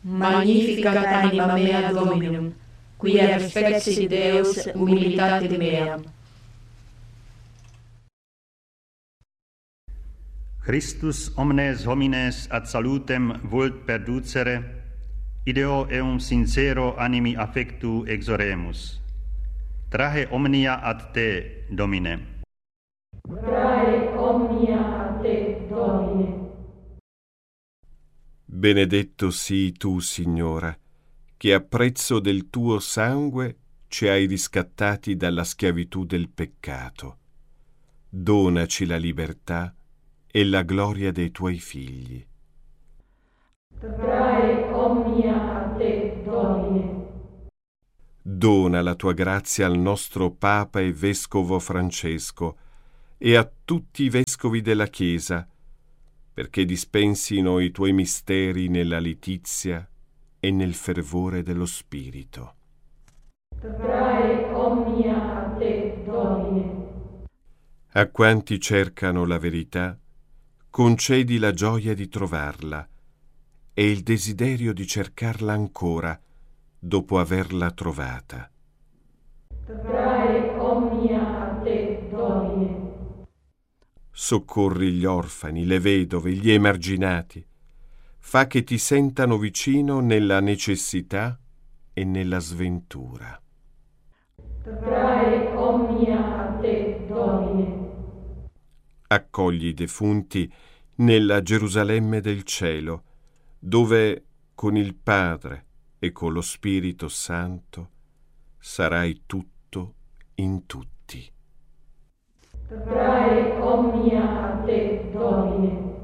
Magnificat anima mea Dominum, quia respexit Deus humilitate meam. Christus omnes homines ad salutem vult perducere, ideo eum sincero animi affectu exoremus. Trahe omnia ad te, Domine. Trae omnia a te, Domine. Benedetto sii tu, Signora, che a prezzo del tuo sangue ci hai riscattati dalla schiavitù del peccato. Donaci la libertà e la gloria dei tuoi figli. Trae omnia a te, Domine. Dona la tua grazia al nostro Papa e Vescovo Francesco e a tutti i vescovi della Chiesa, perché dispensino i tuoi misteri nella letizia e nel fervore dello Spirito. Trae omnia a te, Domine. A quanti cercano la verità, concedi la gioia di trovarla e il desiderio di cercarla ancora dopo averla trovata. Trae omnia a te, Domine. Soccorri gli orfani, le vedove, gli emarginati. Fa che ti sentano vicino nella necessità e nella sventura. Trae omnia a te, Domine. Accogli i defunti nella Gerusalemme del cielo, dove con il Padre e con lo Spirito Santo sarai tutto in tutti. Trae omnia a te, Domine.